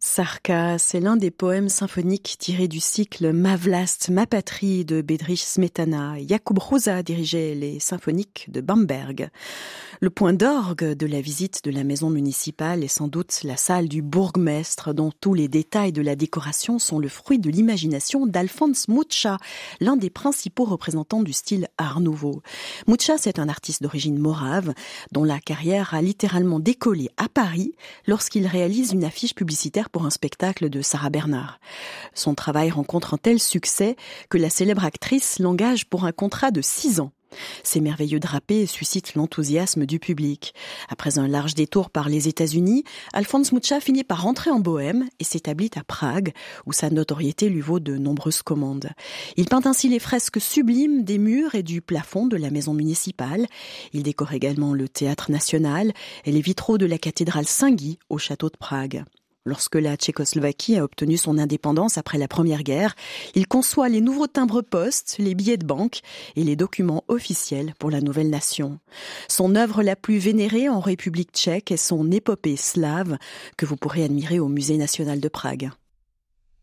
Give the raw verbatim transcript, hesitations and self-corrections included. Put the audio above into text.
Sarka, c'est l'un des poèmes symphoniques tirés du cycle Ma Vlast, ma patrie de Bedřich Smetana. Jakub Hruza dirigeait les symphoniques de Bamberg. Le point d'orgue de la visite de la maison municipale est sans doute la salle du bourgmestre, dont tous les détails de la décoration sont le fruit de l'imagination d'Alfons Mucha, l'un des principaux représentants du style Art Nouveau. Mucha, c'est un artiste d'origine morave, dont la carrière a littéralement décollé à Paris lorsqu'il réalise une affiche publicitaire pour un spectacle de Sarah Bernhardt. Son travail rencontre un tel succès que la célèbre actrice l'engage pour un contrat de six ans. Ces merveilleux drapés suscitent l'enthousiasme du public. Après un large détour par les États-Unis, Alfons Mucha finit par rentrer en Bohème et s'établit à Prague, où sa notoriété lui vaut de nombreuses commandes. Il peint ainsi les fresques sublimes des murs et du plafond de la maison municipale. Il décore également le Théâtre National et les vitraux de la cathédrale Saint-Guy au château de Prague. Lorsque la Tchécoslovaquie a obtenu son indépendance après la Première Guerre, il conçoit les nouveaux timbres-poste, les billets de banque et les documents officiels pour la nouvelle nation. Son œuvre la plus vénérée en République tchèque est son épopée slave, que vous pourrez admirer au Musée national de Prague.